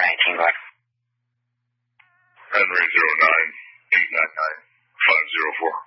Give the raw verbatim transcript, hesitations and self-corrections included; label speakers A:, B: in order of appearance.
A: eighteen, go ahead.
B: Henry zero nine eight nine nine five zero four.